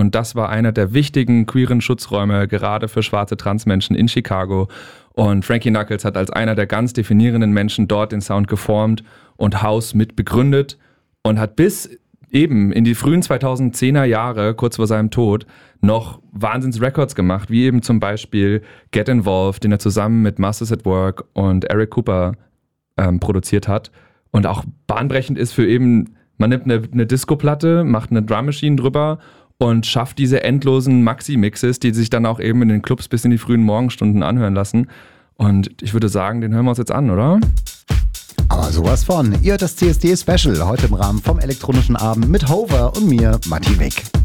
und das war einer der wichtigen queeren Schutzräume, gerade für schwarze Transmenschen in Chicago. Und Frankie Knuckles hat als einer der ganz definierenden Menschen dort den Sound geformt und House mit begründet und hat bis eben in die frühen 2010er Jahre, kurz vor seinem Tod, noch Wahnsinns-Records gemacht, wie eben zum Beispiel Get Involved, den er zusammen mit Masters at Work und Eric Cooper produziert hat und auch bahnbrechend ist für eben, man nimmt eine Disco-Platte, macht eine Drum Machine drüber und schafft diese endlosen Maxi-Mixes, die sich dann auch eben in den Clubs bis in die frühen Morgenstunden anhören lassen. Und ich würde sagen, den hören wir uns jetzt an, oder? Aber sowas von. Ihr hört das CSD-Special heute im Rahmen vom elektronischen Abend mit Hover und mir, Matti Wick.